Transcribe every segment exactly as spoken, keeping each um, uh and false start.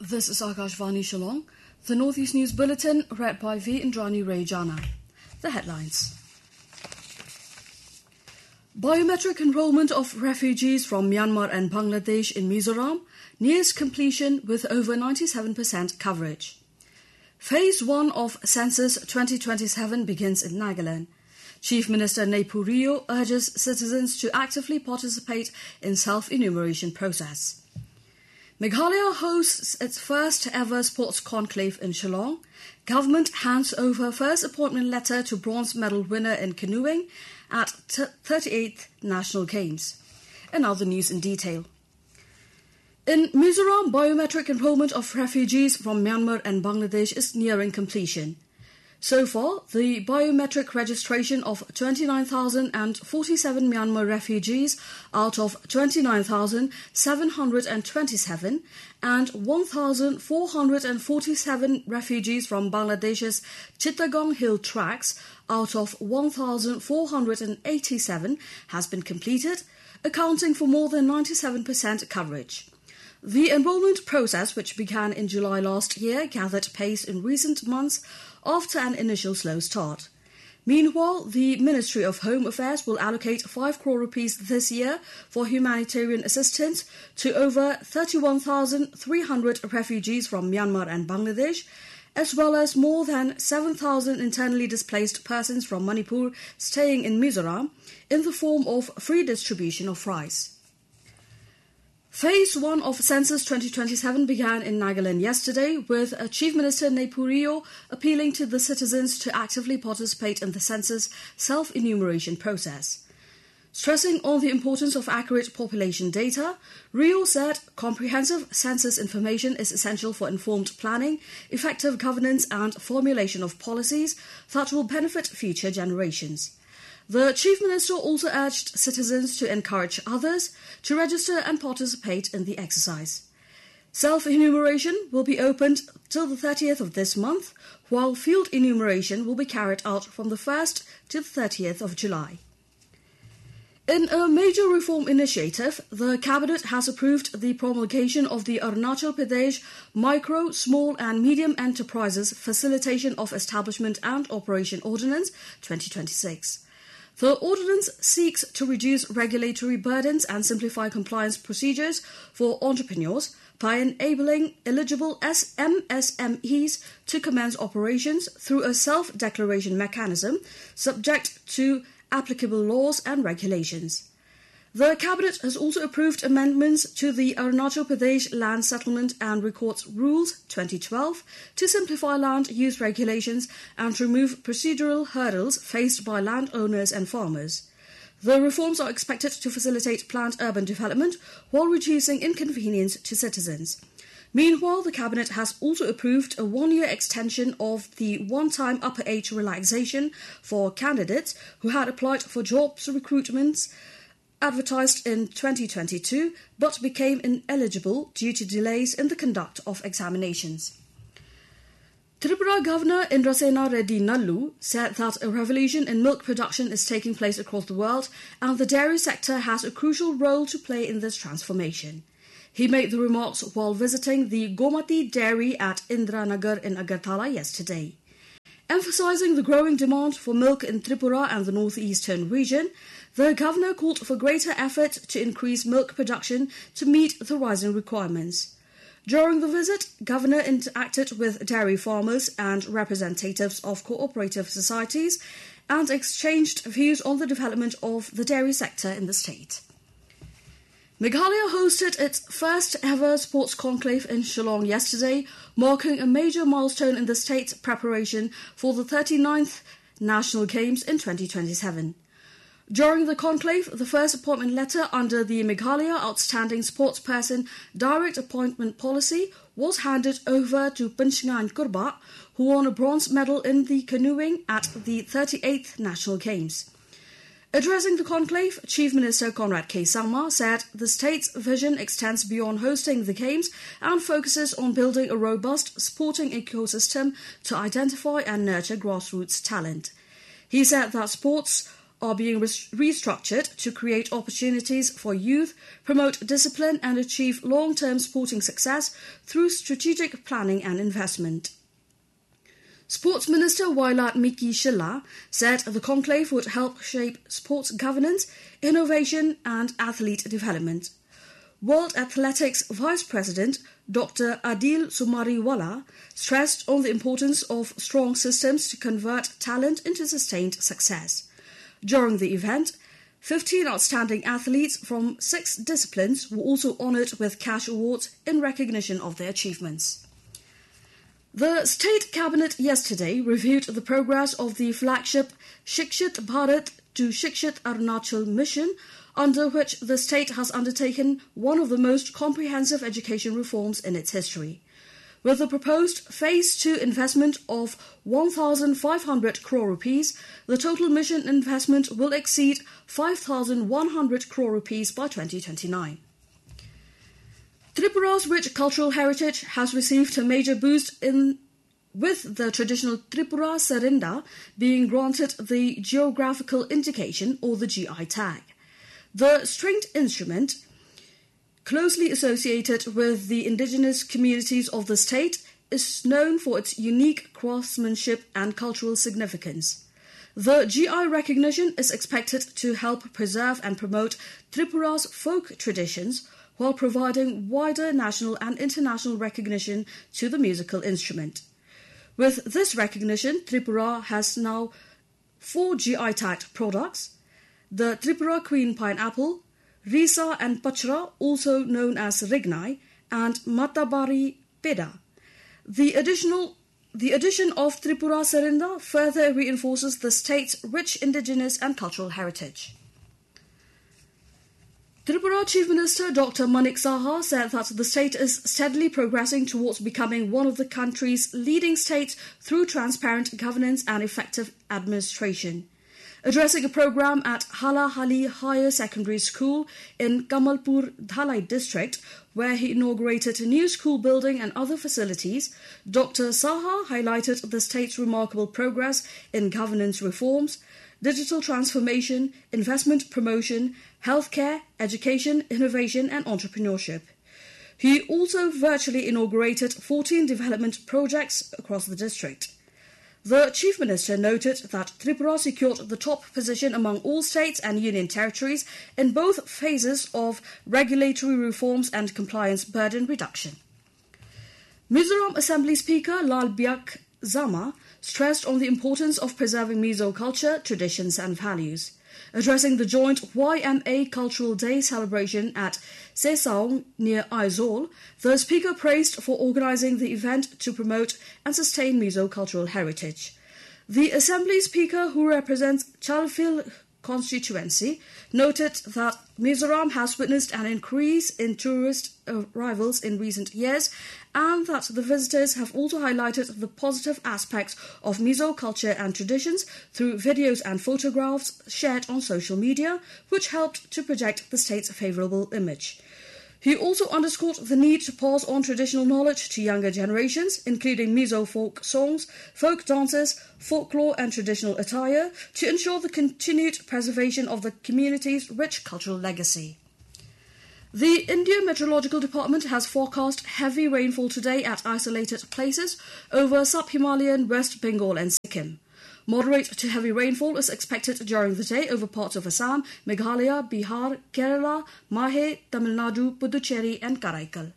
This is Akashvani Shillong, the Northeast News Bulletin, read by V. Indrani Rayjana. The headlines. Biometric enrollment of refugees from Myanmar and Bangladesh in Mizoram nears completion with over ninety-seven percent coverage. Phase one of Census twenty twenty-seven begins in Nagaland. Chief Minister Neiphu Rio urges citizens to actively participate in self-enumeration process. Meghalaya hosts its first ever sports conclave in Shillong. Government hands over first appointment letter to bronze medal winner in canoeing at thirty-eighth National Games. And now the news in detail. In Mizoram, biometric enrollment of refugees from Myanmar and Bangladesh is nearing completion. So far, the biometric registration of twenty-nine thousand forty-seven Myanmar refugees out of twenty-nine thousand seven hundred twenty-seven and one thousand four hundred forty-seven refugees from Bangladesh's Chittagong Hill tracts out of one thousand four hundred eighty-seven has been completed, accounting for more than ninety-seven percent coverage. The enrollment process, which began in July last year, gathered pace in recent months after an initial slow start. Meanwhile, the Ministry of Home Affairs will allocate five crore rupees this year for humanitarian assistance to over thirty-one thousand three hundred refugees from Myanmar and Bangladesh, as well as more than seven thousand internally displaced persons from Manipur staying in Mizoram, in the form of free distribution of rice. Phase one of Census twenty twenty-seven began in Nagaland yesterday, with Chief Minister Neiphu Rio appealing to the citizens to actively participate in the census self-enumeration process. Stressing on the importance of accurate population data, Rio said comprehensive census information is essential for informed planning, effective governance and formulation of policies that will benefit future generations. The Chief Minister also urged citizens to encourage others to register and participate in the exercise. Self-enumeration will be opened till the thirtieth of this month, while field enumeration will be carried out from the first to the thirtieth of July. In a major reform initiative, the Cabinet has approved the promulgation of the Arunachal Pradesh Micro, Small and Medium Enterprises Facilitation of Establishment and Operation Ordinance twenty twenty-six. The ordinance seeks to reduce regulatory burdens and simplify compliance procedures for entrepreneurs by enabling eligible M S M Es to commence operations through a self-declaration mechanism subject to applicable laws and regulations. The Cabinet has also approved amendments to the Arunachal Pradesh Land Settlement and Records Rules twenty twelve to simplify land use regulations and remove procedural hurdles faced by landowners and farmers. The reforms are expected to facilitate planned urban development while reducing inconvenience to citizens. Meanwhile, the Cabinet has also approved a one-year extension of the one-time upper age relaxation for candidates who had applied for jobs recruitments advertised in twenty twenty-two but became ineligible due to delays in the conduct of examinations. Tripura Governor Indrasena Reddy Nallu said that a revolution in milk production is taking place across the world and the dairy sector has a crucial role to play in this transformation. He made the remarks while visiting the Gomati Dairy at Indranagar in Agartala yesterday. Emphasizing the growing demand for milk in Tripura and the northeastern region, the Governor called for greater effort to increase milk production to meet the rising requirements. During the visit, Governor interacted with dairy farmers and representatives of cooperative societies and exchanged views on the development of the dairy sector in the state. Meghalaya hosted its first ever sports conclave in Shillong yesterday, marking a major milestone in the state's preparation for the thirty-ninth National Games in twenty twenty-seven. During the conclave, the first appointment letter under the Meghalaya Outstanding Sportsperson Direct Appointment Policy was handed over to Pinchngan Kurba, who won a bronze medal in the canoeing at the thirty-eighth National Games. Addressing the conclave, Chief Minister Conrad K. Sangma said the state's vision extends beyond hosting the Games and focuses on building a robust sporting ecosystem to identify and nurture grassroots talent. He said that sports are being restructured to create opportunities for youth, promote discipline and achieve long-term sporting success through strategic planning and investment. Sports Minister Wailat Miki Shilla said the conclave would help shape sports governance, innovation and athlete development. World Athletics Vice President Doctor Adil Sumariwala stressed on the importance of strong systems to convert talent into sustained success. During the event, fifteen outstanding athletes from six disciplines were also honoured with cash awards in recognition of their achievements. The State Cabinet yesterday reviewed the progress of the flagship Shikshit Bharat to Shikshit Arunachal mission, under which the state has undertaken one of the most comprehensive education reforms in its history. With the proposed Phase two investment of one thousand five hundred crore rupees, the total mission investment will exceed five thousand one hundred crore rupees by twenty twenty-nine. Tripura's rich cultural heritage has received a major boost in with the traditional Tripura Sarinda being granted the geographical indication or the G I tag. The stringed instrument, closely associated with the indigenous communities of the state, is known for its unique craftsmanship and cultural significance. The G I recognition is expected to help preserve and promote Tripura's folk traditions while providing wider national and international recognition to the musical instrument. With this recognition, Tripura has now four G I-tagged products: the Tripura Queen Pineapple, Risa and Pachra, also known as Rignai, and Matabari Peda. The additional The addition of Tripura Sarinda further reinforces the state's rich indigenous and cultural heritage. Tripura Chief Minister Doctor Manik Saha said that the state is steadily progressing towards becoming one of the country's leading states through transparent governance and effective administration. Addressing a program at Halahali Higher Secondary School in Kamalpur Dhalai district, where he inaugurated a new school building and other facilities, Doctor Saha highlighted the state's remarkable progress in governance reforms, digital transformation, investment promotion, healthcare, education, innovation and entrepreneurship. He also virtually inaugurated fourteen development projects across the district. The Chief Minister noted that Tripura secured the top position among all states and union territories in both phases of regulatory reforms and compliance burden reduction. Mizoram Assembly Speaker Lal Byak Zama stressed on the importance of preserving Mizo culture, traditions and values. Addressing the joint Y M A Cultural Day celebration at Sesaung near Aizawl, the Speaker praised for organising the event to promote and sustain Mizo cultural heritage. The Assembly Speaker, who represents Chalfil constituency, noted that Mizoram has witnessed an increase in tourist arrivals in recent years and that the visitors have also highlighted the positive aspects of Mizo culture and traditions through videos and photographs shared on social media, which helped to project the state's favourable image. He also underscored the need to pass on traditional knowledge to younger generations, including Mizo folk songs, folk dances, folklore and traditional attire, to ensure the continued preservation of the community's rich cultural legacy. The India Meteorological Department has forecast heavy rainfall today at isolated places over sub-Himalayan West Bengal and Sikkim. Moderate to heavy rainfall is expected during the day over parts of Assam, Meghalaya, Bihar, Kerala, Mahe, Tamil Nadu, Puducherry and Karaikal.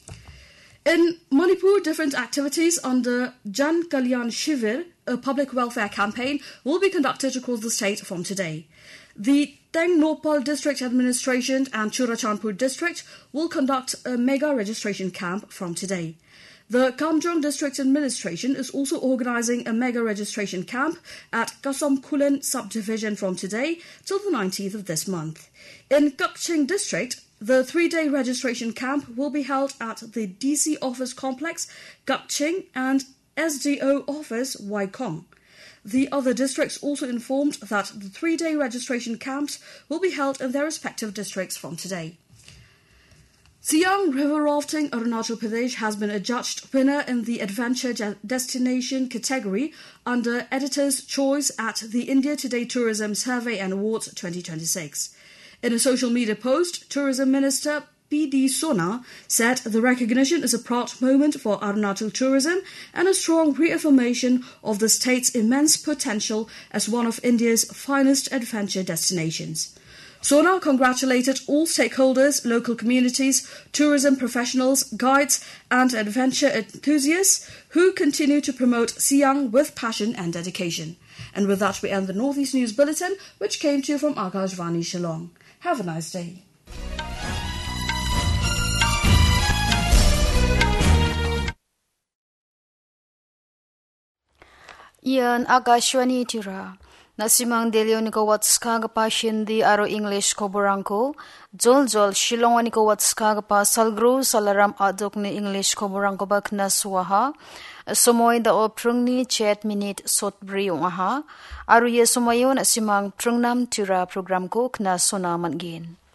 In Manipur, different activities under Jan Kalyan Shivir, a public welfare campaign, will be conducted across the state from today. The Tengnopal District Administration and Churachandpur District will conduct a mega registration camp from today. The Kamjong District Administration is also organising a mega registration camp at Kasamkulen subdivision from today till the nineteenth of this month. In Gakching District, the three-day registration camp will be held at the D C Office Complex, Gakching, and S D O Office, Waikong. The other districts also informed that the three-day registration camps will be held in their respective districts from today. Siang River Rafting Arunachal Pradesh has been adjudged winner in the Adventure Destination category under Editor's Choice at the India Today Tourism Survey and Awards twenty twenty-six. In a social media post, Tourism Minister P D Sona said the recognition is a proud moment for Arunachal tourism and a strong reaffirmation of the state's immense potential as one of India's finest adventure destinations. Sona congratulated all stakeholders, local communities, tourism professionals, guides and adventure enthusiasts who continue to promote Siang with passion and dedication. And with that we end the Northeast News Bulletin, which came to you from Akashvani Shillong. Have a nice day. Ian Akashwani Tira. Nasimang Delio Niko Watska Gapa Shindi Aro English Koboranko, Jol Jol Shilong Niko Watska Gapa Salgru Salaram Adok ni English Koboranko Bak Naswaha, Somoy da o Prungni Chat Minute Sotbri Waha, Aru Ye Somayon Asimang Prungnam Tira Program Ko Kna Sona Mangin.